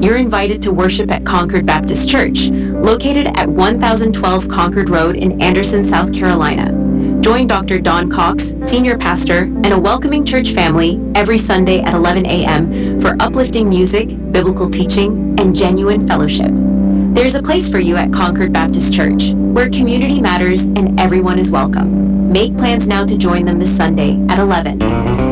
you're invited to worship at Concord Baptist Church, located at 1012 Concord Road in Anderson, South Carolina. Join Dr. Don Cox, senior pastor, and a welcoming church family every Sunday at 11 a.m. for uplifting music, biblical teaching, and genuine fellowship. There's a place for you at Concord Baptist Church, where community matters and everyone is welcome. Make plans now to join them this Sunday at 11.